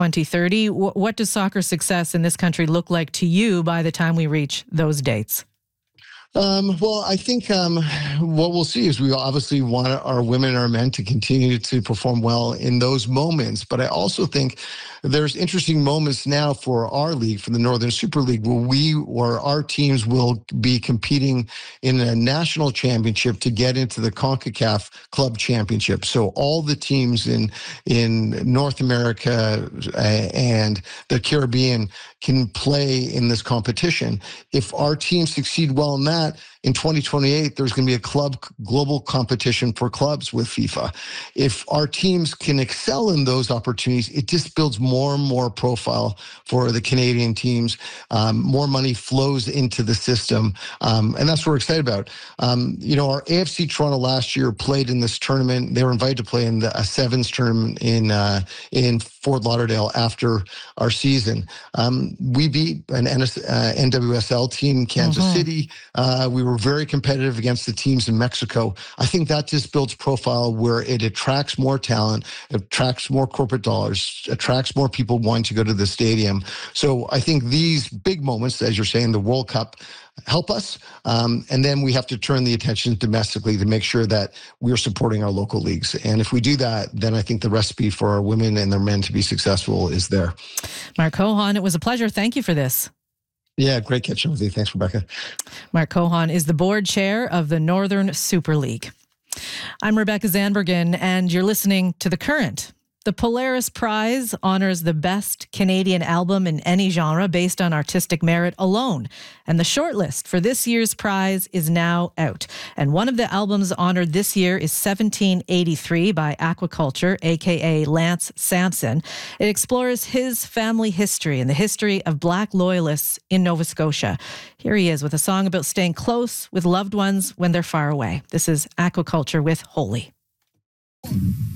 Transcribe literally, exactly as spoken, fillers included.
twenty thirty. W- what does soccer success in this country look like to you by the time we reach those dates? Um, well, I think um, what we'll see is we obviously want our women and our men to continue to perform well in those moments. But I also think there's interesting moments now for our league, for the Northern Super League, where we or our teams will be competing in a national championship to get into the CONCACAF Club Championship. So all the teams in in North America uh, and the Caribbean can play in this competition. If our teams succeed well in that, in twenty twenty-eight, there's going to be a club global competition for clubs with FIFA. If our teams can excel in those opportunities, it just builds more and more profile for the Canadian teams. Um, more money flows into the system, um, and that's what we're excited about. Um, you know, our A F C Toronto last year played in this tournament. They were invited to play in the a sevens tournament in uh, in Fort Lauderdale after our season. Um, we beat an N W S L team, Kansas mm-hmm. City. Uh, we were very competitive against the teams in Mexico. I think that just builds profile where it attracts more talent, attracts more corporate dollars, attracts more people wanting to go to the stadium. So I think these big moments, as you're saying, the World Cup, help us. Um, and then we have to turn the attention domestically to make sure that we're supporting our local leagues. And if we do that, then I think the recipe for our women and their men to be successful is there. Mark Cohon, it was a pleasure. Thank you for this. Yeah, great catching with you. Thanks, Rebecca. Mark Cohon is the board chair of the Northern Super League. I'm Rebecca Zandbergen, and you're listening to The Current. The Polaris Prize honors the best Canadian album in any genre based on artistic merit alone. And the shortlist for this year's prize is now out. And one of the albums honored this year is seventeen eighty-three by Aquaculture, a k a. Lance Sampson. It explores his family history and the history of Black loyalists in Nova Scotia. Here he is with a song about staying close with loved ones when they're far away. This is Aquaculture with Holy.